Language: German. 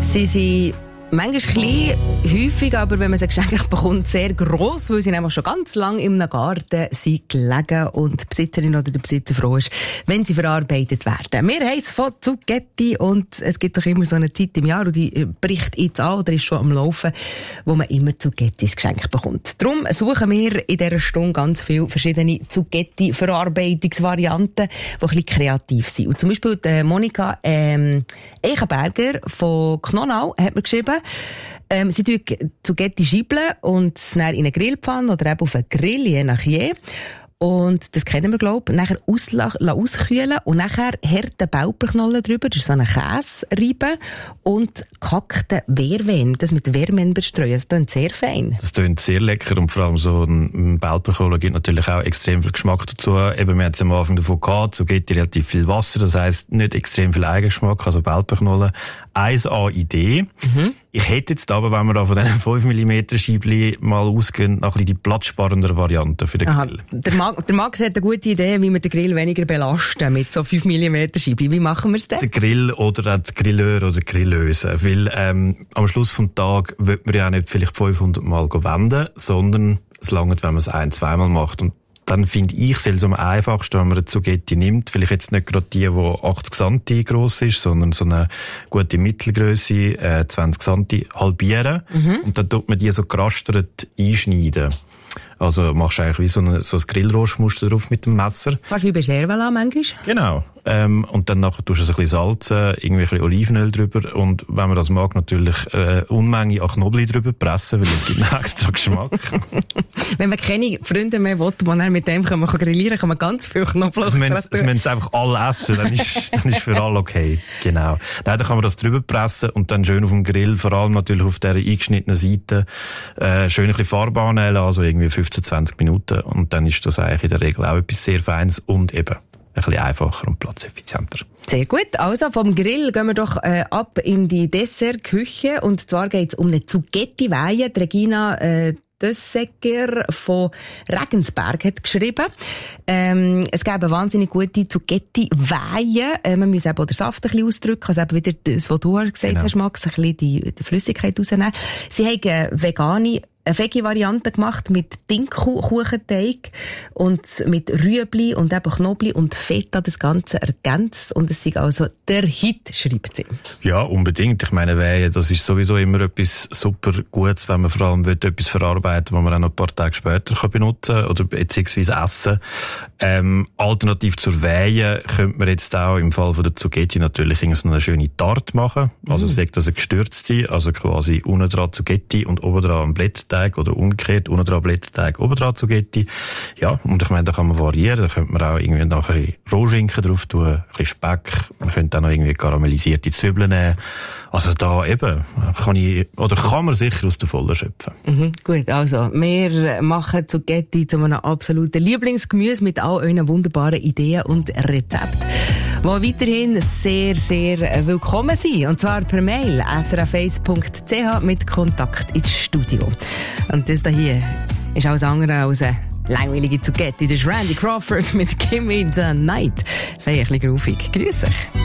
Sie sind manchmal klein, häufig, aber wenn man sie geschenkt bekommt, sehr gross, weil sie nämlich schon ganz lange in einem Garten sind gelegen und die Besitzerin oder der Besitzer froh ist, wenn sie verarbeitet werden. Wir haben es von Zucchetti und es gibt doch immer so eine Zeit im Jahr, und die bricht jetzt an oder ist schon am Laufen, wo man immer Zucchettis geschenkt bekommt. Darum suchen wir in dieser Stunde ganz viele verschiedene Zucchetti-Verarbeitungsvarianten, die ein bisschen kreativ sind. Und zum Beispiel die Monika Eichenberger von Knonau hat mir geschrieben, sie tun Zucchetti scheibeln und es dann in eine Grillpfanne oder eben auf einen Grill, je nach je. Und das kennen wir, glaube ich. Nachher auskühlen und nachher harte Bauperknollen drüber, das ist so eine Käsereibe und gehackte Wehrwein, das mit Wehrwein bestreuen. Das klingt sehr fein. Das klingt sehr lecker und vor allem so ein Bauperknollen gibt natürlich auch extrem viel Geschmack dazu. Eben, wir haben es am Anfang davon gehabt, Zucchetti relativ viel Wasser, das heisst nicht extrem viel Eigengeschmack, also Bauperknollen. 1A-Idee. Ich hätte jetzt aber, wenn wir da von diesen 5 mm Scheibli mal ausgehen, noch ein bisschen die platzsparendere Variante für den Grill. Der Max hat eine gute Idee, wie wir den Grill weniger belasten mit so 5 mm Scheibli. Wie machen wir es denn? Der Grill oder auch der Grilleur oder Grilleuse. Weil am Schluss des Tages wird man ja auch nicht vielleicht 500 Mal wenden, sondern es langt, wenn man es 1-2 Mal macht. Und dann finde ich es am einfachsten, wenn man eine Zucchetti nimmt. Vielleicht jetzt nicht gerade die 80 cm gross ist, sondern so eine gute Mittelgrösse, 20 cm halbieren. Und dann tut man die so gerastert einschneiden. Also machst du eigentlich wie so ein Grillrostmuster drauf mit dem Messer. Fast wie bei Cervelat manchmal. Genau. Und dann nachher tust du es ein bisschen salzen, irgendwie ein bisschen Olivenöl drüber und wenn man das mag, natürlich Unmenge an Knoblauch drüber pressen, weil es gibt einen extra Geschmack. Wenn man keine Freunde mehr will, die dann mit dem grillieren kann, kann man ganz viel Knoblauch also müssen es einfach alle essen, dann ist für alle okay. Genau. Dann kann man das drüber pressen und dann schön auf dem Grill, vor allem natürlich auf der eingeschnittenen Seite, schön ein bisschen Farbe annehmen, also irgendwie 15-20 Minuten und dann ist das eigentlich in der Regel auch etwas sehr Feines und eben ein bisschen einfacher und platzeffizienter. Sehr gut. Also vom Grill gehen wir doch ab in die Dessertküche. Und zwar geht es um eine Zucchetti-Weihe. Regina Dösseger von Regensberg hat geschrieben, es gäbe wahnsinnig gute Zucchetti-Weihe. Man muss eben auch den Saft ein bisschen ausdrücken, also eben wieder das, was du gesagt hast, Max, ein bisschen die Flüssigkeit rausnehmen. Sie haben eine Veggie-Variante gemacht mit Dinkelkuchenteig und mit Rüebli und eben Knoblauch und Feta das Ganze ergänzt. Und es ist also der Hit, schreibt sie. Ja, unbedingt. Ich meine, Weihe, das ist sowieso immer etwas super Gutes, wenn man vor allem etwas verarbeiten will, was man auch noch ein paar Tage später benutzen kann oder beziehungsweise essen. Alternativ zur Weihe könnte man jetzt auch im Fall von der Zucchetti natürlich eine schöne Tarte machen. Also sagt das eine gestürzte, also quasi unten dran Zucchetti und oben dran ein Blätterteig oder umgekehrt, unten dran Blätterteig, oben dran Zucchetti. Ja, und ich meine, da kann man variieren. Da könnte man auch irgendwie nachher ein bisschen Rohschinken drauf tun, ein bisschen Speck. Man könnte auch noch irgendwie karamellisierte Zwiebeln nehmen. Also da eben kann man sicher aus der Vollen schöpfen. Gut, also wir machen Zucchetti zu einem absoluten Lieblingsgemüse mit all euren wunderbaren Ideen und Rezepten, die weiterhin sehr, sehr willkommen sind. Und zwar per Mail srf1.ch mit Kontakt ins Studio. Und das hier ist alles andere als eine langweilige Zucchetti. Das ist Randy Crawford mit Gimme the Night. Vielleicht ein bisschen groovig. Grüß euch.